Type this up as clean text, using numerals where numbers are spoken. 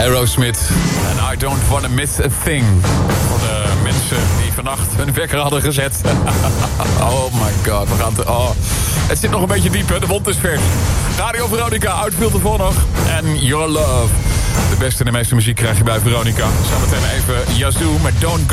Aerosmith. En I don't wanna miss a thing. Voor de mensen die vannacht hun wekker hadden gezet. Oh my god, we gaan het zit nog een beetje diep, hè? De wond is vers. Radio Veronica, Outfield ervoor nog. En Your Love. De beste en de meeste muziek krijg je bij Veronica. Zometeen even Yazoo met Don't Go.